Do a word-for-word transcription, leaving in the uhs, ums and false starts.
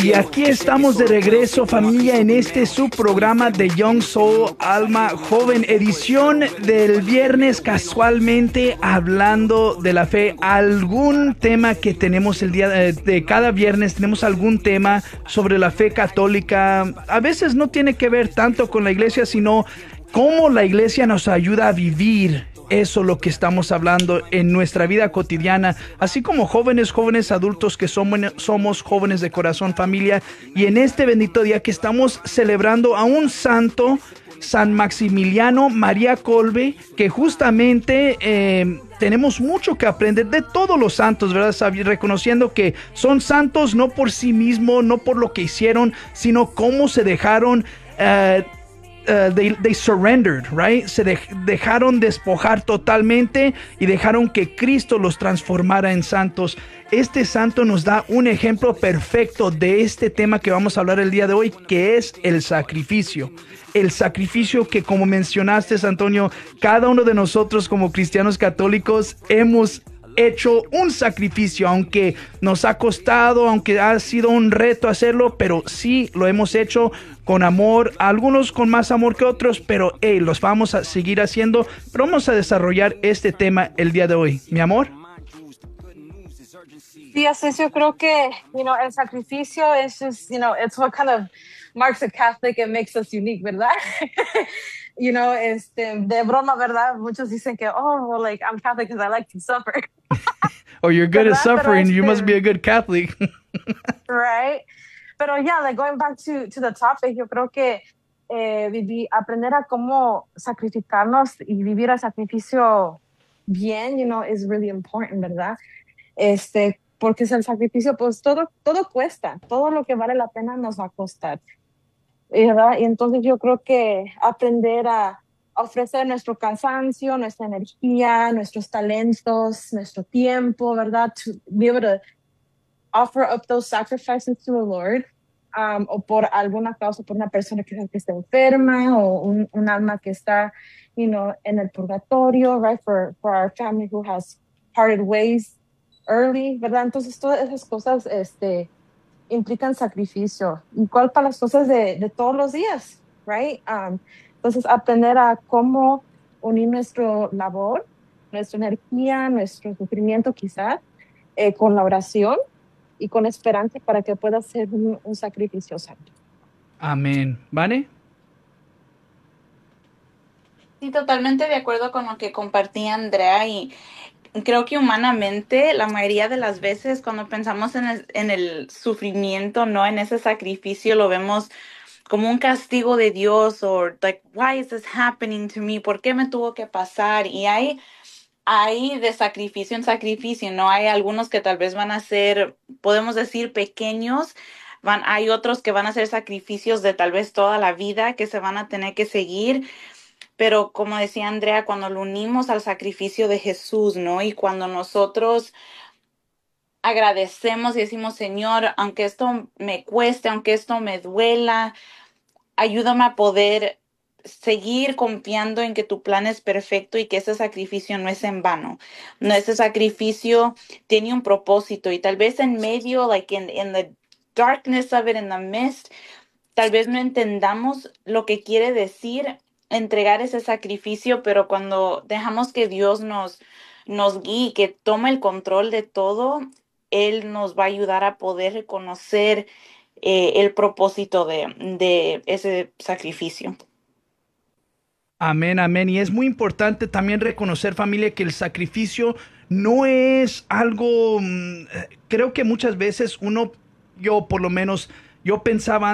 Y aquí estamos de regreso, familia, en este subprograma de Young Soul Alma Joven, edición del viernes, casualmente hablando de la fe. Algún tema que tenemos el día de, de cada viernes, tenemos algún tema sobre la fe católica. A veces no tiene que ver tanto con la iglesia, sino cómo la iglesia nos ayuda a vivir eso, lo que estamos hablando en nuestra vida cotidiana, así como jóvenes, jóvenes adultos que somos, somos jóvenes de corazón, familia. Y en este bendito día que estamos celebrando a un santo, San Maximiliano María Kolbe, que justamente eh, tenemos mucho que aprender de todos los santos, ¿verdad? Reconociendo que son santos no por sí mismos, no por lo que hicieron, sino cómo se dejaron uh, Uh, they, they surrendered, right? Se de, dejaron despojar totalmente y dejaron que Cristo los transformara en santos. Este santo nos da un ejemplo perfecto de este tema que vamos a hablar el día de hoy, que es el sacrificio. El sacrificio que, como mencionaste, Antonio, cada uno de nosotros como cristianos católicos hemos hecho un sacrificio, aunque nos ha costado, aunque ha sido un reto hacerlo, pero sí lo hemos hecho con amor, algunos con más amor que otros, pero hey, los vamos a seguir haciendo. Pero vamos a desarrollar este tema el día de hoy, mi amor. Sí, así yo creo que, you know, el sacrificio es just, you know, it's what kind of marks a Catholic and makes us unique, ¿verdad? You know, este, de broma, ¿verdad? Muchos dicen que, oh, well, like, I'm Catholic because I like to suffer. Oh, you're good at suffering. Este, you must be a good Catholic. Right? Pero yeah, like going back to, to the topic, yo creo que eh, vivir, aprender a cómo sacrificarnos y vivir el sacrificio bien, you know, is really important, ¿verdad? Este, porque es el sacrificio, pues todo, todo cuesta, todo lo que vale la pena nos va a costar, ¿verdad? Y entonces yo creo que aprender a ofrecer nuestro cansancio, nuestra energía, nuestros talentos, nuestro tiempo, ¿verdad? To be able to offer up those sacrifices to the Lord, um, o por alguna causa, por una persona que, que está enferma, o un, un alma que está, you know, en el purgatorio, right? For, for our family who has parted ways early, ¿verdad? Entonces todas esas cosas, este, implican sacrificio, igual para las cosas de, de todos los días, right? Um, entonces aprender a cómo unir nuestra labor, nuestra energía, nuestro sufrimiento quizás, eh, con la oración y con esperanza para que pueda ser un, un sacrificio santo. Amén. ¿Vale? Sí, totalmente de acuerdo con lo que compartía Andrea, y creo que humanamente la mayoría de las veces cuando pensamos en el, en el sufrimiento, no en ese sacrificio, lo vemos como un castigo de Dios, o like, why is this happening to me? ¿Por qué me tuvo que pasar? Y hay Hay de sacrificio en sacrificio, ¿no? Hay algunos que tal vez van a ser, podemos decir, pequeños. Van, hay otros que van a ser sacrificios de tal vez toda la vida que se van a tener que seguir. Pero como decía Andrea, cuando lo unimos al sacrificio de Jesús, ¿no? Y cuando nosotros agradecemos y decimos, Señor, aunque esto me cueste, aunque esto me duela, ayúdame a poder seguir confiando en que tu plan es perfecto y que ese sacrificio no es en vano. No, ese sacrificio tiene un propósito, y tal vez en medio, like in, in the darkness of it, in the mist, tal vez no entendamos lo que quiere decir entregar ese sacrificio, pero cuando dejamos que Dios nos, nos guíe, que tome el control de todo, Él nos va a ayudar a poder reconocer eh, el propósito de, de ese sacrificio. Amén, amén. Y es muy importante también reconocer, familia, que el sacrificio no es algo, creo que muchas veces uno, yo por lo menos, yo pensaba